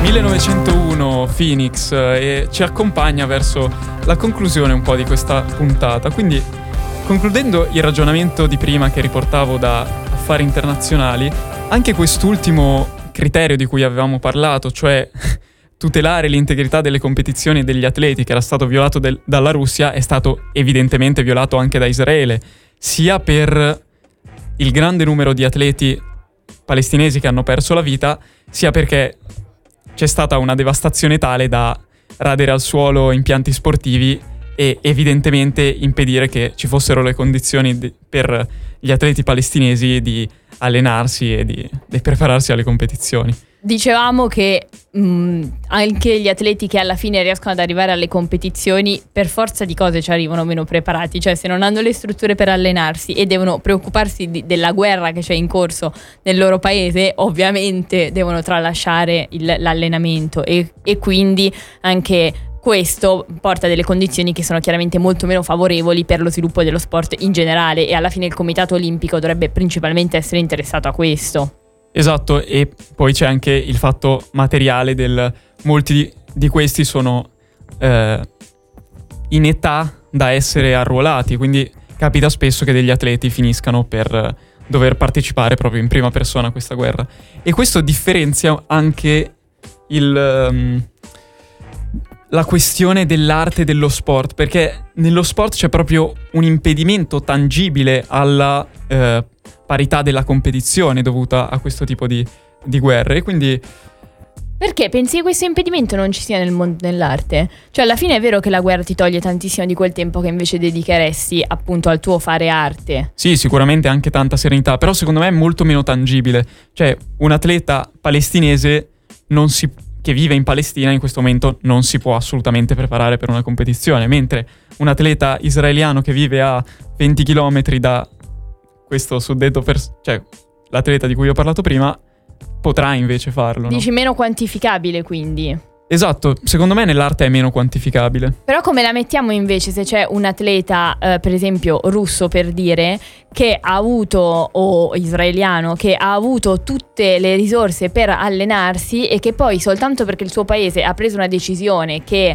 1901 Phoenix e ci accompagna verso la conclusione un po' di questa puntata. Quindi, concludendo il ragionamento di prima che riportavo da affari internazionali, anche quest'ultimo criterio di cui avevamo parlato, cioè tutelare l'integrità delle competizioni e degli atleti, che era stato violato dalla Russia, è stato evidentemente violato anche da Israele, sia per il grande numero di atleti palestinesi che hanno perso la vita, sia perché c'è stata una devastazione tale da radere al suolo impianti sportivi e evidentemente impedire che ci fossero le condizioni per gli atleti palestinesi di allenarsi e di prepararsi alle competizioni. Dicevamo che anche gli atleti che alla fine riescono ad arrivare alle competizioni per forza di cose ci arrivano meno preparati, cioè se non hanno le strutture per allenarsi e devono preoccuparsi della guerra che c'è in corso nel loro paese, ovviamente devono tralasciare l'allenamento e quindi anche questo porta delle condizioni che sono chiaramente molto meno favorevoli per lo sviluppo dello sport in generale, e alla fine il Comitato Olimpico dovrebbe principalmente essere interessato a questo. Esatto, e poi c'è anche il fatto materiale molti di questi sono in età da essere arruolati, quindi capita spesso che degli atleti finiscano per dover partecipare proprio in prima persona a questa guerra. E questo differenzia anche la questione dell'arte dello sport, perché nello sport c'è proprio un impedimento tangibile alla parità della competizione dovuta a questo tipo di guerre, e quindi... Perché pensi che questo impedimento non ci sia nel mondo dell'arte? Cioè alla fine è vero che la guerra ti toglie tantissimo di quel tempo che invece dedicheresti appunto al tuo fare arte. Sì, sicuramente anche tanta serenità, però secondo me è molto meno tangibile. Cioè un atleta palestinese che vive in Palestina in questo momento non si può assolutamente preparare per una competizione, mentre un atleta israeliano che vive a 20 km da questo suddetto cioè l'atleta di cui ho parlato prima potrà invece farlo. Dici, no? Meno quantificabile, quindi. Esatto, secondo me nell'arte è meno quantificabile. Però come la mettiamo invece se c'è un atleta, per esempio russo per dire, che ha avuto, o israeliano, che ha avuto tutte le risorse per allenarsi e che poi soltanto perché il suo paese ha preso una decisione che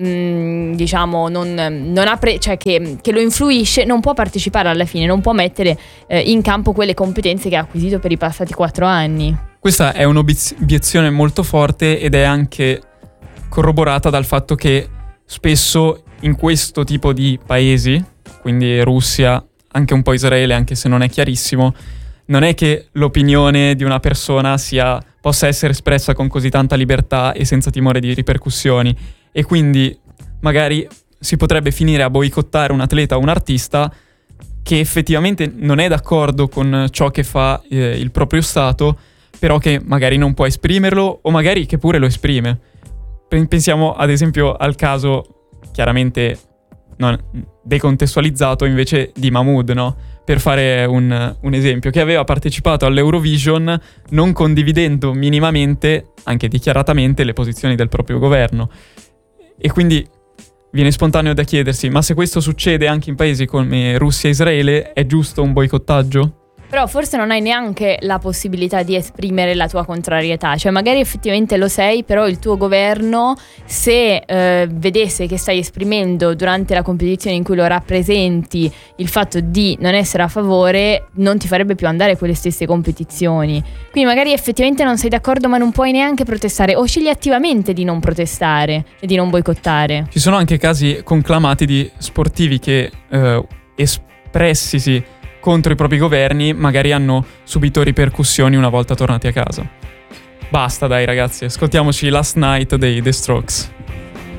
diciamo non ha cioè che lo influisce, non può partecipare alla fine, non può mettere in campo quelle competenze che ha acquisito per i passati 4 anni. Questa è un'obiezione molto forte ed è anche corroborata dal fatto che spesso in questo tipo di paesi, quindi Russia, anche un po' Israele, anche se non è chiarissimo, non è che l'opinione di una persona possa essere espressa con così tanta libertà e senza timore di ripercussioni, e quindi magari si potrebbe finire a boicottare un atleta o un artista che effettivamente non è d'accordo con ciò che fa il proprio stato, però che magari non può esprimerlo o magari che pure lo esprime. Pensiamo ad esempio al caso chiaramente decontestualizzato invece di Mahmood, no? Per fare un esempio, che aveva partecipato all'Eurovision non condividendo minimamente, anche dichiaratamente, le posizioni del proprio governo. E quindi viene spontaneo da chiedersi, ma se questo succede anche in paesi come Russia e Israele, è giusto un boicottaggio? Però forse non hai neanche la possibilità di esprimere la tua contrarietà, cioè magari effettivamente lo sei, però il tuo governo, se vedesse che stai esprimendo durante la competizione in cui lo rappresenti il fatto di non essere a favore, non ti farebbe più andare a quelle stesse competizioni. Quindi magari effettivamente non sei d'accordo, ma non puoi neanche protestare, o scegli attivamente di non protestare e di non boicottare. Ci sono anche casi conclamati di sportivi che espressisi contro i propri governi magari hanno subito ripercussioni una volta tornati a casa. Basta dai ragazzi, ascoltiamoci Last Night dei The Strokes.